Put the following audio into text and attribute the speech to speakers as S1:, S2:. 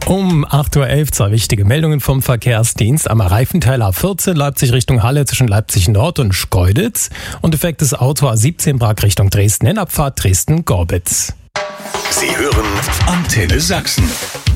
S1: Um 8.11 Uhr 2 wichtige Meldungen vom Verkehrsdienst. Am Reifenteil A14 Leipzig Richtung Halle zwischen Leipzig Nord und Schkeuditz. Und defektes Auto A17 Prag Richtung Dresden in Abfahrt Dresden-Gorbitz.
S2: Sie hören Antenne Sachsen.